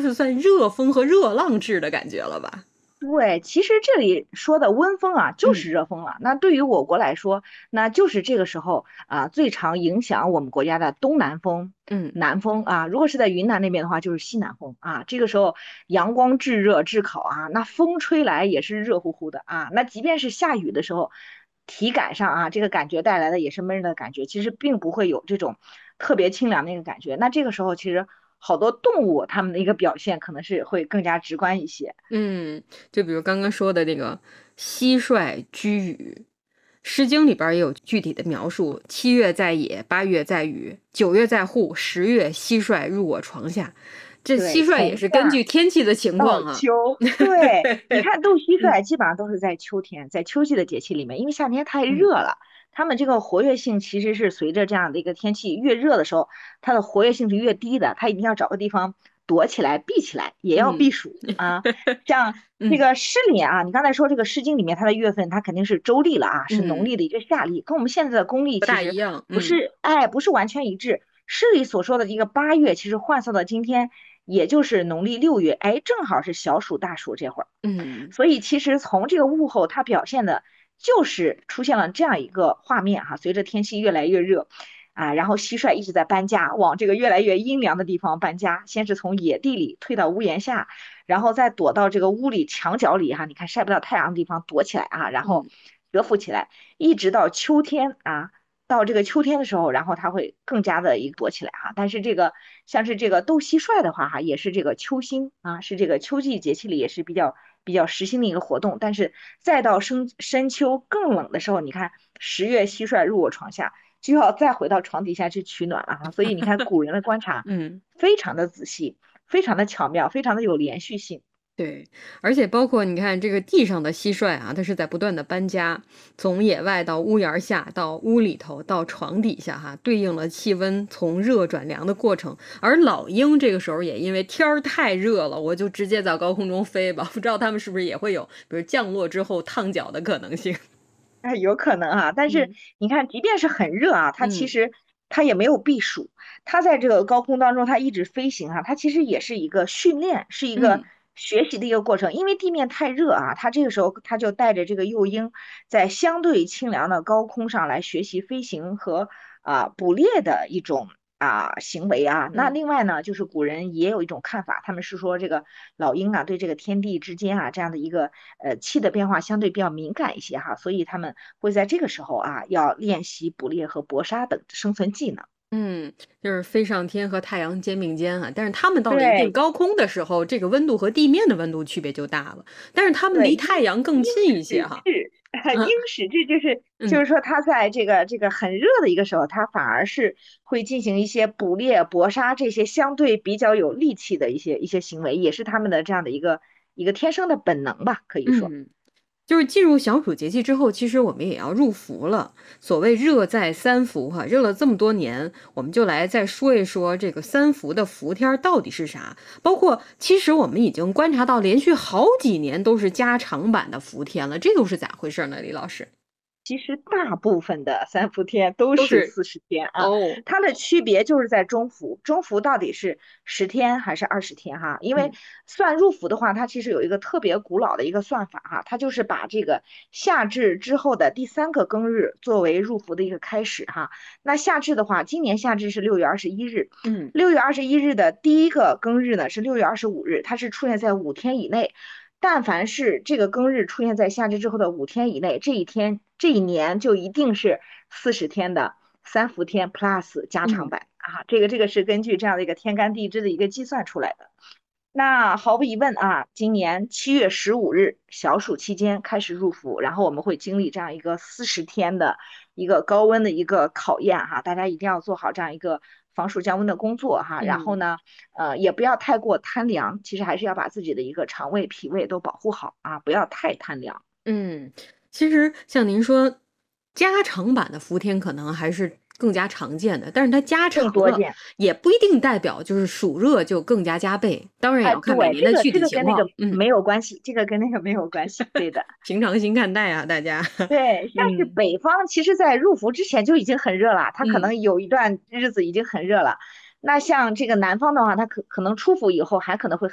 是算热风和热浪制的感觉了吧？ 对，其实这里说的温风啊，就嗯是热风了。那对于我国来说，那就是这个时候啊，最常影响我们国家的东南风、 嗯， 南风啊。如果是在云南那边的话，就是西南风啊。这个时候阳光炙热炙烤啊，那风吹来也是热乎乎的啊。那即便是下雨的时候，体感上啊，这个感觉带来的也是闷热的感觉，其实并不会有这种特别清凉的一个感觉。那这个时候，其实好多动物它们的一个表现可能是会更加直观一些。 嗯，就比如刚刚说的那个蟋蟀居雨，《诗经》里边也有具体的描述：7月在野，8月在雨，9月在户，10月蟋蟀入我床下。这对， 蟋蟀也从是根据夏天气的情到况啊。 秋，对，你看斗蟋嗯蟀基本上都是在秋天，在秋季的节气里面，因为夏天太嗯热了，它们这个活跃性其实是随着这样的一个天气越热的时候，它的活跃性是越低的，它一定要找个地方躲起来、避起来，也要避嗯暑啊。像这嗯， 个诗里面啊，你刚才说这个《诗经》里面它的月份，它肯定是周历了啊，是农嗯， 历的一个夏历，跟我们现在的公历不其实大一样。 不是，哎，不是完全一致。诗里所说的一个8月，其实换算到今天，也就是农历6月，哎，正好是小暑大暑这会儿。 嗯所以其实从这个物候，它表现的就是出现了这样一个画面哈，随着天气越来越热啊，然后蟋蟀一直在搬家，往这个越来越阴凉的地方搬家，先是从野地里退到屋檐下，然后再躲到这个屋里墙角里哈，你看晒不到太阳的地方躲起来啊，然后嗯蛰伏起来，一直到秋天啊。到这个秋天的时候，然后它会更加的一个躲起来哈。但是这个像是这个斗蟋蟀的话哈，也是这个秋兴啊，是这个秋季节气里也是比较时兴的一个活动。但是再到深秋更冷的时候，你看10月蟋蟀入我床下，就要再回到床底下去取暖了哈。所以你看古人的观察嗯。 非常的仔细，非常的巧妙，非常的有连续性。 对，而且包括你看这个地上的蟋蟀啊，它是在不断的搬家，从野外到屋檐下，到屋里头，到床底下，哈，对应了气温从热转凉的过程。而老鹰这个时候也因为天儿太热了，我就直接在高空中飞吧，不知道它们是不是也会有，比如降落之后烫脚的可能性。 哎，有可能啊，但是嗯你看，即便是很热啊，它其嗯实它也没有避暑，它在这个高空当中，它一直飞行啊，它其实也是一个训练，是一个嗯学习的一个过程。因为地面太热啊，它这个时候它就带着这个幼鹰，在相对清凉的高空上来学习飞行和捕猎的一种行为啊。那嗯。 另外呢，就是古人也有一种看法，他们是说这个老鹰啊，对这个天地之间这样的一个气的变化相对比较敏感一些哈，所以他们会在这个时候要练习捕猎和搏杀等生存技能。 嗯，就是飞上天和太阳肩并肩哈，但是它们到了一定对高空的时候，这个温度和地面的温度区别就大了，但是它们对， 离太阳更鹰近一些哈。 使雉，鹰嗯使雉就是嗯说它在这个很热的一个时候，它反而是会进行一些捕猎、搏杀这些相对比较有力气的一些行为，也是他们的这样的一个天生的本能吧，可以说。 嗯。就是进入小暑节气之后，其实我们也要入伏了。所谓热在三伏哈，热了这么多年，我们就来再说一说这个三伏的伏天儿到底是啥。包括其实我们已经观察到，连续好几年都是加长版的伏天了，这都是咋回事呢？李老师， 其实大部分的三伏天都是都是 40天啊， 哦， 它的区别就是在中伏，中伏到底是10天还是20天哈？因为嗯算入伏的话，它其实有一个特别古老的一个算法哈，它就是把这个夏至之后的第3个庚日作为入伏的一个开始哈。那夏至的话，今年夏至是6月21日， 嗯 6月21日的第一个庚日呢是6月25日，它是出现在5天以内。但凡是这个庚日出现在夏至之后的5天以内，这一天这一年就一定是40天的三伏天 plus 加长嗯版啊，这个是根据这样的一个天干地支的一个计算出来的。那毫无疑问啊，今年7月15日小暑期间开始入伏，然后我们会经历这样一个40天的一个高温的一个考验哈，大家一定要做好这样一个防暑降温的工作哈。然后嗯呢，也不要太过贪凉，其实还是要把自己的一个肠胃、脾胃都保护好啊，不要太贪凉。 嗯，其实像您说，加长版的伏天可能还是更加常见的，但是它加长了， 更多见。 也不一定代表就是暑热就更加加倍，当然也哎， 要看每对， 年的具这体情况。 个跟那个嗯， 没有关系，这个跟那个没有关系，对的。 平常心看待啊，大家。 对，像是嗯北方，其实在入伏之前就已经很热了，它可嗯能有一段日子已经很热了。那像这个南方的话，它可能出伏以后还可能会